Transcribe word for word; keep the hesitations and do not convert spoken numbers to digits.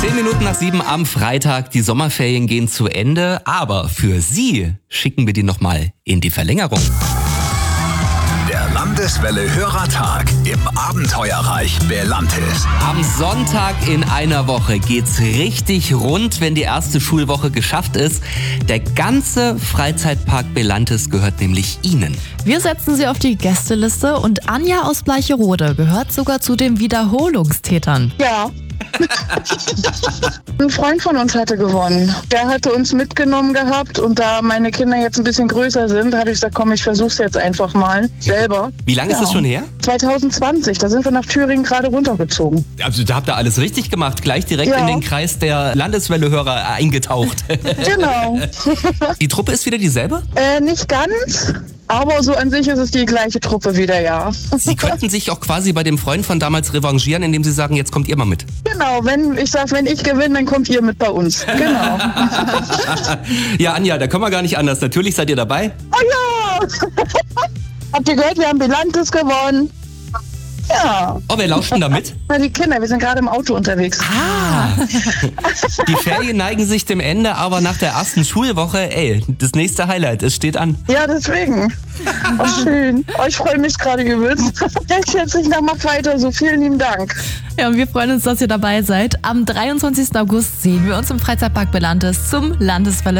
Zehn Minuten nach sieben am Freitag. Die Sommerferien gehen zu Ende. Aber für Sie schicken wir die nochmal in die Verlängerung. Der Landeswelle Hörertag im Abenteuerreich Belantis. Am Sonntag in einer Woche geht's richtig rund, wenn die erste Schulwoche geschafft ist. Der ganze Freizeitpark Belantis gehört nämlich Ihnen. Wir setzen Sie auf die Gästeliste und Anja aus Bleicherode gehört sogar zu den Wiederholungstätern. Ja. Ein Freund von uns hatte gewonnen. Der hatte uns mitgenommen gehabt und da meine Kinder jetzt ein bisschen größer sind, habe ich gesagt, komm, ich versuch's jetzt einfach mal selber. Wie lange ja. ist das schon her? zwanzig zwanzig, da sind wir nach Thüringen gerade runtergezogen. Also da habt ihr alles richtig gemacht, gleich direkt Ja. in den Kreis der Landeswelle-Hörer eingetaucht. Genau. Die Truppe ist wieder dieselbe? äh, nicht ganz, aber so an sich ist es die gleiche Truppe wieder, ja. Sie könnten sich auch quasi bei dem Freund von damals revanchieren, indem Sie sagen, jetzt kommt ihr mal mit. Genau, wenn ich sag, wenn ich gewinne, dann kommt ihr mit bei uns. Genau. Ja, Anja, da können wir gar nicht anders. Natürlich seid ihr dabei. Oh ja! Habt ihr gehört, wir haben Belantis gewonnen? Ja. Oh, wer lauscht denn da mit? Na, die Kinder, wir sind gerade im Auto unterwegs. Ah! Die Ferien neigen sich dem Ende, aber nach der ersten Schulwoche, ey, das nächste Highlight, es steht an. Ja, deswegen. Oh, schön. Oh, ich freue mich gerade übelst. Recht herzlichen Dank, macht weiter so. Vielen lieben Dank. Ja, und wir freuen uns, dass ihr dabei seid. Am dreiundzwanzigsten August sehen wir uns im Freizeitpark Belantis zum Landeswelle